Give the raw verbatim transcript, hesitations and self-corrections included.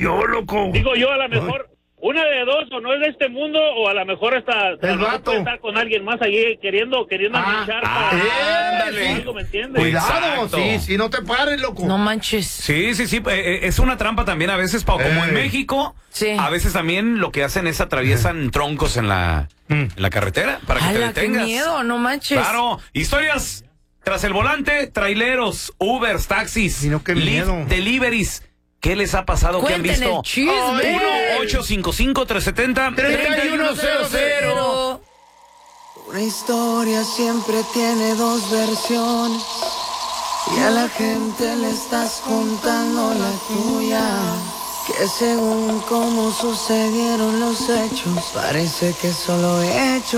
yo, loco. Digo yo, a lo mejor, una de dos, o no es de este mundo, o a lo mejor hasta el vato puede estar con alguien más allí queriendo, queriendo ah, enganchar ah, para ándale. algo, ¿me entiendes? Cuidado, sí, sí, no te pares, loco. No manches. Sí, sí, sí, eh, es una trampa también a veces, Pau, como Ey. en México, Sí. a veces también lo que hacen es atraviesan troncos en la, en la carretera para que te ¡Hala, qué detengas. miedo! No manches. Claro, historias tras el volante, traileros, Ubers, taxis, Sí, no, qué Lyft, miedo. deliveries. ¿Qué les ha pasado? ¿Qué han Cuenten visto? el chisme. uno ocho cinco cinco, tres siete cero, treinta y uno cero cero. Una historia siempre tiene dos versiones y a la gente le estás contando la tuya. Que según cómo sucedieron los hechos, parece que solo he hecho